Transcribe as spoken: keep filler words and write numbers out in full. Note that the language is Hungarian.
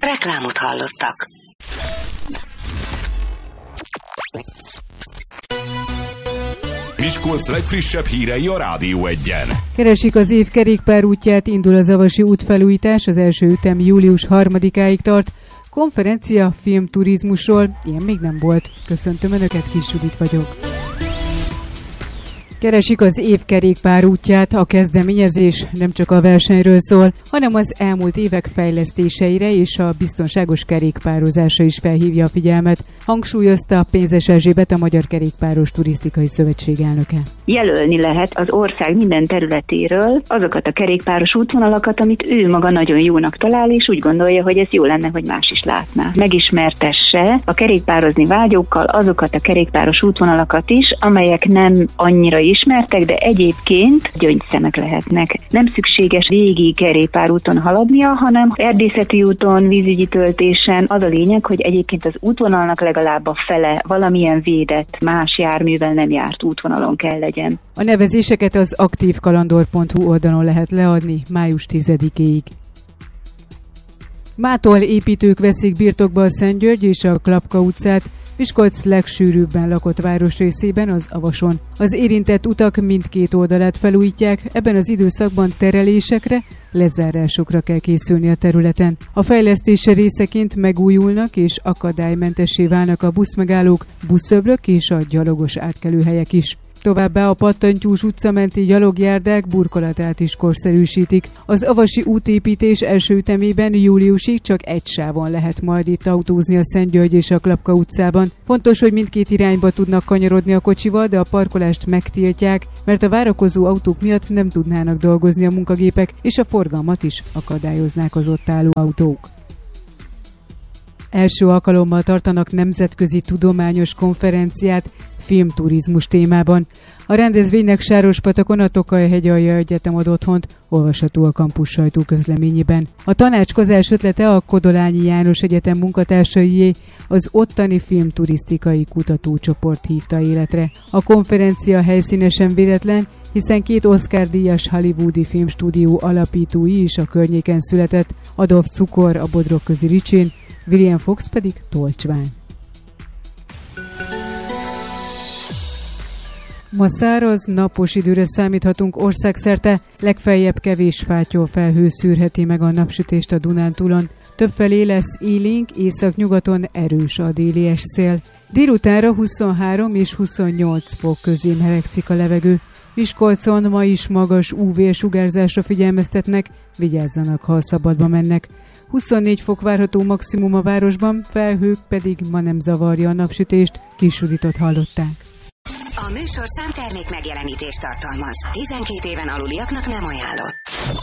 Reklámot hallottak. Miskolc legfrissebb hírei a Rádió Egyen. Keresik az év kerékpárútját, indul az avasi útfelújítás, az első ütem július harmadikáig tart. Konferencia filmturizmusról, ilyen még nem volt. Köszöntöm Önöket, Kis Judit vagyok. Keresik az év kerékpárútját, a kezdeményezés nem csak a versenyről szól, hanem az elmúlt évek fejlesztéseire és a biztonságos kerékpározásra is felhívja a figyelmet, hangsúlyozta Pénzes Erzsébet, a Magyar Kerékpáros Turisztikai Szövetség elnöke. Jelölni lehet az ország minden területéről azokat a kerékpáros útvonalakat, amit ő maga nagyon jónak talál, és úgy gondolja, hogy ez jó lenne, hogy más is látná. Megismertesse a kerékpározni vágyókkal azokat a kerékpáros útvonalakat is, amelyek nem annyira ismertek, de egyébként gyöngyszemek lehetnek. Nem szükséges végig kerékpárúton haladnia, hanem erdészeti úton, vízügyi töltésen. Az a lényeg, hogy egyébként az útvonalnak legalább a fele valamilyen védett, más járművel nem járt útvonalon kell legyen. A nevezéseket az aktívkalandor pont hu oldalon lehet leadni május tizedikéig. Mától építők veszik birtokba a Szentgyörgy és a Klapka utcát, Miskolc legsűrűbben lakott városrészében, az Avason. Az érintett utak mindkét oldalát felújítják, ebben az időszakban terelésekre, lezárásokra kell készülni a területen. A fejlesztése részeként megújulnak és akadálymentessé válnak a buszmegállók, buszöblök és a gyalogos átkelőhelyek is. Továbbá a Pattantyús utca menti gyalogjárdák burkolatát is korszerűsítik. Az avasi útépítés első ütemében júliusig csak egy sávon lehet majd itt autózni a Szentgyörgy és a Klapka utcában. Fontos, hogy mindkét irányba tudnak kanyarodni a kocsival, de a parkolást megtiltják, mert a várakozó autók miatt nem tudnának dolgozni a munkagépek, és a forgalmat is akadályoznák az ott álló autók. Első alkalommal tartanak nemzetközi tudományos konferenciát filmturizmus témában. A rendezvénynek Sárospatakon a Tokaj-hegyalja Egyetem ad otthont, olvasható a Campus sajtóközleményében. A tanácskozás ötlete a Kodolányi János Egyetem munkatársaié, az ottani filmturisztikai kutatócsoport hívta életre. A konferencia helyszínesen véletlen, hiszen két Oscar-díjas hollywoodi filmstúdió alapítói is a környéken született, Adolf Cukor a Bodrogközi Ricsén, William Fox pedig Tolcsván. Ma száraz, napos időre számíthatunk országszerte, legfeljebb kevés fátyol-felhő szűrheti meg a napsütést a Dunántúlon. Többfelé lesz élénk, északnyugaton erős a délies szél. Délutánra huszonhárom és huszonnyolc fok közé melegszik a levegő. Miskolcon ma is magas ú vé-sugárzásra figyelmeztetnek, vigyázzanak, ha a szabadba mennek. huszonnégy fok várható maximum a városban, felhők pedig ma nem zavarja a napsütést, Kis Juditot hallották. A műsorszám termék megjelenítést tartalmaz. tizenkét éven aluliaknak nem ajánlott.